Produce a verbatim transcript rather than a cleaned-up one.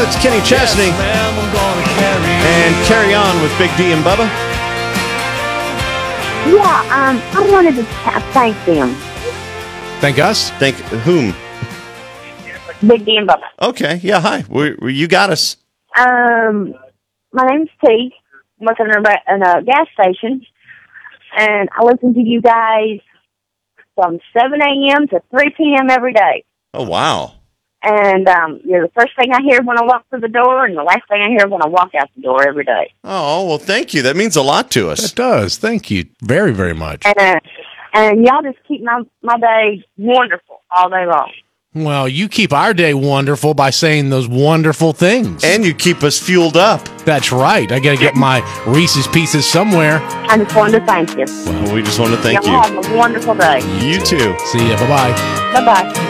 It's Kenny Chesney. Yes, ma'am, I'm gonna carry And Carry On with Big D and Bubba. Yeah, um, I wanted to thank them. Thank us? Thank whom? Big D and Bubba. Okay, yeah, hi. We, we, you got us. Um, my name's T. I'm working in a, in a gas station, and I listen to you guys from seven a.m. to three p.m. every day. Oh, wow. And um, you're the first thing I hear when I walk through the door, and the last thing I hear when I walk out the door every day. Oh, well, thank you. That means a lot to us. It does. Thank you very, very much. And uh, and y'all just keep my, my day wonderful all day long. Well, you keep our day wonderful by saying those wonderful things. And you keep us fueled up. That's right. I got to get my Reese's Pieces somewhere. I just wanted to thank you. Well, we just want to thank y'all you. have a wonderful day. You too. See ya. Bye-bye. Bye-bye.